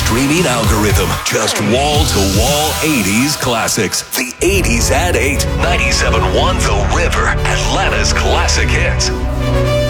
streaming algorithm. Just wall-to-wall 80s classics. The 80s at 8. 97.1 The River. Atlanta's classic hits.